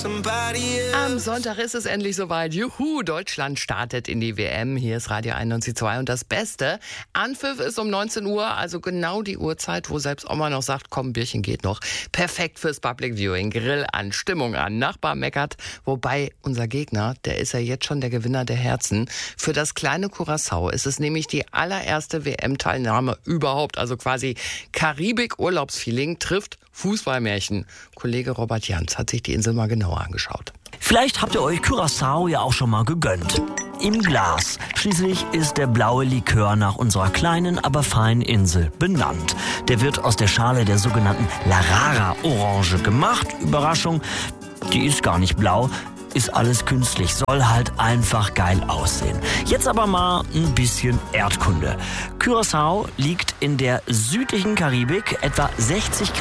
Am Sonntag ist es endlich soweit. Juhu, Deutschland startet in die WM. Hier ist Radio 91.2 und das Beste. Anpfiff ist um 19 Uhr, also genau die Uhrzeit, wo selbst Oma noch sagt, komm, ein Bierchen geht noch. Perfekt fürs Public Viewing. Grill an, Stimmung an, Nachbar meckert. Wobei unser Gegner, der ist ja jetzt schon der Gewinner der Herzen. Für das kleine Curaçao ist es nämlich die allererste WM-Teilnahme überhaupt. Also quasi Karibik-Urlaubsfeeling trifft Fußballmärchen. Kollege Robert Jans hat sich die Insel mal genauer angeschaut. Vielleicht habt ihr euch Curaçao ja auch schon mal gegönnt. Im Glas. Schließlich ist der blaue Likör nach unserer kleinen, aber feinen Insel benannt. Der wird aus der Schale der sogenannten Larara-Orange gemacht. Überraschung, die ist gar nicht blau. Ist alles künstlich, soll halt einfach geil aussehen. Jetzt aber mal ein bisschen Erdkunde. Curaçao liegt in der südlichen Karibik, etwa 60